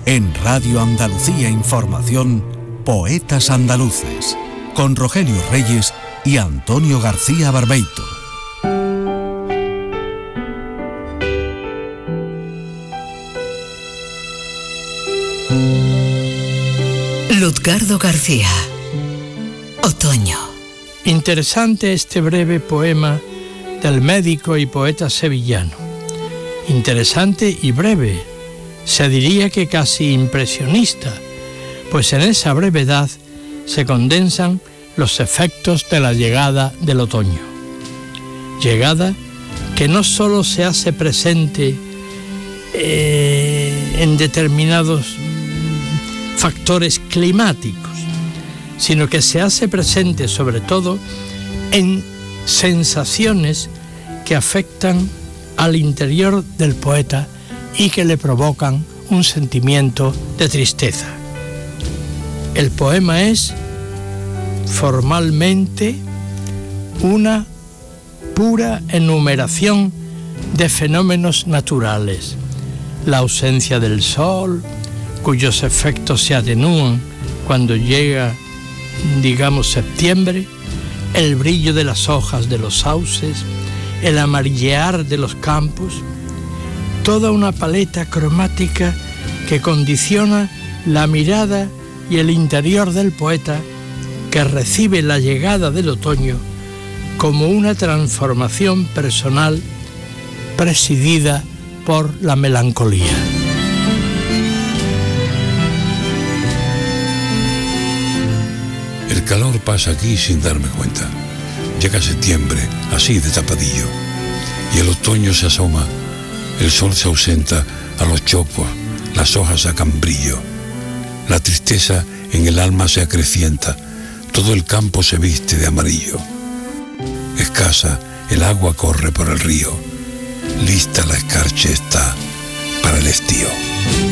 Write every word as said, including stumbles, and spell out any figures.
En Radio Andalucía Información, Poetas Andaluces, con Rogelio Reyes y Antonio García Barbeito. Lutgardo García. Otoño. Interesante este breve poema del médico y poeta sevillano. Interesante y breve, se diría que casi impresionista, pues en esa brevedad se condensan los efectos de la llegada del otoño. Llegada que no solo se hace presente eh, en determinados factores climáticos, sino que se hace presente sobre todo en sensaciones que afectan al interior del poeta y que le provocan un sentimiento de tristeza. El poema es formalmente una pura enumeración de fenómenos naturales: la ausencia del sol, cuyos efectos se atenúan cuando llega, digamos, septiembre, el brillo de las hojas de los sauces, el amarillear de los campos, toda una paleta cromática que condiciona la mirada y el interior del poeta, que recibe la llegada del otoño como una transformación personal presidida por la melancolía. El calor pasa aquí sin darme cuenta. Llega septiembre, así de tapadillo, y el otoño se asoma, el sol se ausenta a los chopos, las hojas sacan brillo. La tristeza en el alma se acrecienta, todo el campo se viste de amarillo. Escasa, el agua corre por el río, lista la escarcha está para el estío.